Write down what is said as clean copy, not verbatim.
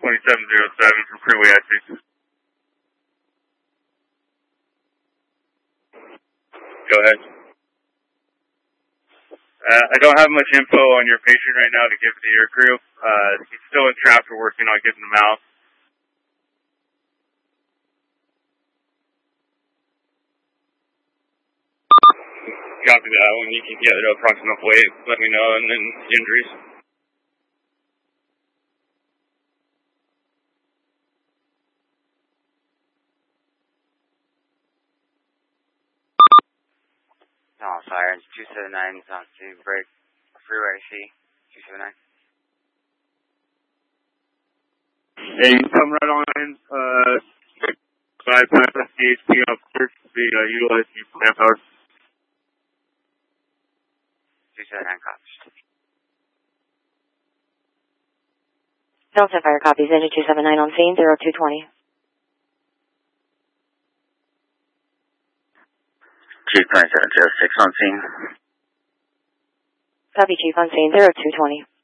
2707 from Freeway I-6. Go ahead. I don't have much info on your patient right now to give to your crew. He's still in trap. We're working on getting him out. Copy that. When you can get the approximate weight, let me know, and then injuries. No, Sirens 279 is on scene. Break. Freeway C. 279. Hey, you come right on in. Bypass CHP officer to be utilized for manpower. 279 copies. Delta Fire copies. Engine 279 on scene. 0220. Chief 2706 on scene. Copy, Chief, on scene. 0220.